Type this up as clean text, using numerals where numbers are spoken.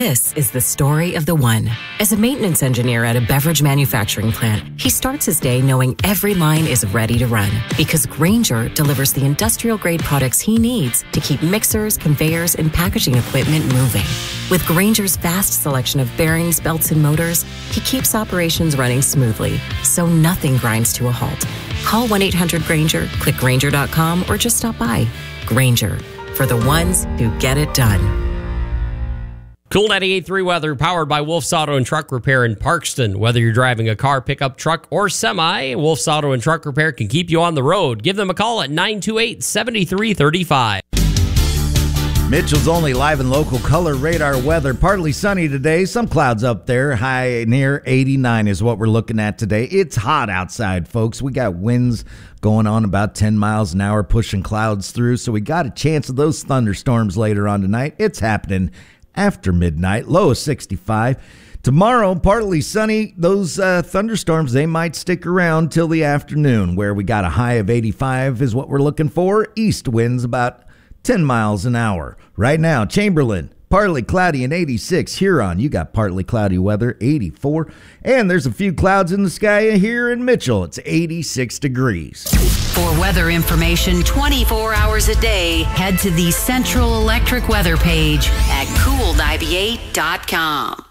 This is the story of the one. As a maintenance engineer at a beverage manufacturing plant, he starts his day knowing every line is ready to run because Grainger delivers the industrial-grade products he needs to keep mixers, conveyors, and packaging equipment moving. With Grainger's vast selection of bearings, belts, and motors, he keeps operations running smoothly, so nothing grinds to a halt. Call 1-800-GRAINGER, click Grainger.com, or just stop by. Grainger, for the ones who get it done. Cool 98.3 weather powered by Wolf's Auto and Truck Repair in Parkston. Whether you're driving a car, pickup, truck, or semi, Wolf's Auto and Truck Repair can keep you on the road. Give them a call at 928-7335. Mitchell's only live and local color radar weather. Partly sunny today. Some clouds up there. High near 89 is what we're looking at today. It's hot outside, folks. We got winds going on about 10 miles an hour, pushing clouds through. So we got a chance of those thunderstorms later on tonight. It's happening after midnight. Low of 65. Tomorrow, partly sunny. Those thunderstorms, they might stick around till the afternoon, where we got a high of 85 is what we're looking for. East winds about 10 miles an hour. Right now, Chamberlain, partly cloudy and 86. Huron, you got partly cloudy weather, 84. And there's a few clouds in the sky here in Mitchell. It's 86 degrees. For weather information 24 hours a day, head to the Central Electric weather page at cool98.com.